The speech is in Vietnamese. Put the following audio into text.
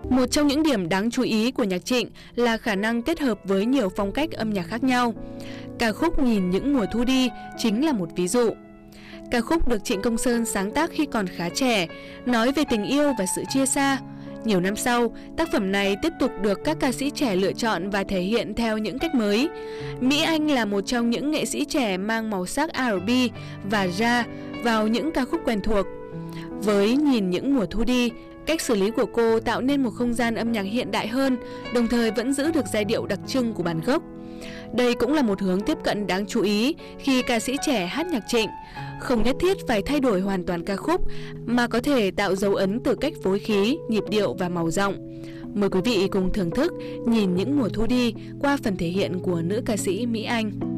Một trong những điểm đáng chú ý của nhạc Trịnh là khả năng kết hợp với nhiều phong cách âm nhạc khác nhau. Ca khúc Nhìn những mùa thu đi chính là một ví dụ. Ca khúc được Trịnh Công Sơn sáng tác khi còn khá trẻ, nói về tình yêu và sự chia xa. Nhiều năm sau, tác phẩm này tiếp tục được các ca sĩ trẻ lựa chọn và thể hiện theo những cách mới. Mỹ Anh là một trong những nghệ sĩ trẻ mang màu sắc R&B và jazz vào những ca khúc quen thuộc. Với Nhìn những mùa thu đi, cách xử lý của cô tạo nên một không gian âm nhạc hiện đại hơn, đồng thời vẫn giữ được giai điệu đặc trưng của bản gốc. Đây cũng là một hướng tiếp cận đáng chú ý khi ca sĩ trẻ hát nhạc Trịnh. Không nhất thiết phải thay đổi hoàn toàn ca khúc, mà có thể tạo dấu ấn từ cách phối khí, nhịp điệu và màu giọng. Mời quý vị cùng thưởng thức Nhìn những mùa thu đi qua phần thể hiện của nữ ca sĩ Mỹ Anh.